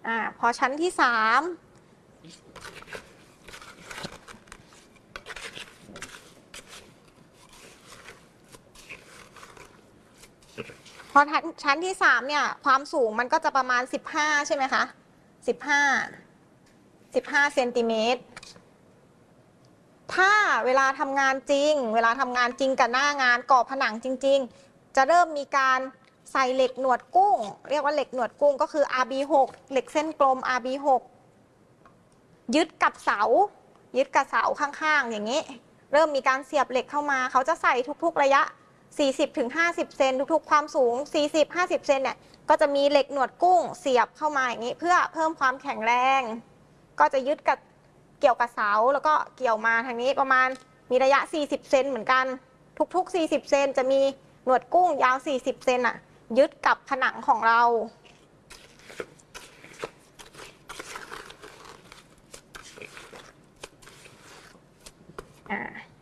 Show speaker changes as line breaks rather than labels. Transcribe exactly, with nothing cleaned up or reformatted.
อ่าพอชั้นที่สามพอชั้นที่สามเนี่ยความสูงมันก็จะประมาณสิบห้าใช่ไหมคะสิบห้าสิบห้าเซนติเมตรถ้าเวลาทำงานจริงเวลาทำงานจริงกับหน้างานก่อผนังจริงๆจะเริ่มมีการใส่เหล็กหนวดกุ้งเรียกว่าเหล็กหนวดกุ้งก็คือ อาร์ บี หก เหล็กเส้นกลม อาร์ บี หก ยึดกับเสายึดกับเสาข้างๆอย่างนี้เริ่มมีการเสียบเหล็กเข้ามาเขาจะใส่ทุกๆระยะ สี่สิบถึงห้าสิบ เซนทุกๆความสูง สี่สิบถึงห้าสิบ เซนเนี่ยก็จะมีเหล็กหนวดกุ้งเสียบเข้ามาอย่างนี้เพื่อเพิ่มความแข็งแรงก็จะยึดกับเกี่ยวกับเสาแล้วก็เกี่ยวมาทางนี้ประมาณมีระยะ สี่สิบ เซนเหมือนกันทุกๆ สี่สิบ เซนจะมีหนวดกุ้งยาว สี่สิบ เซนอ่ะยึดกับผนังของเราอ่า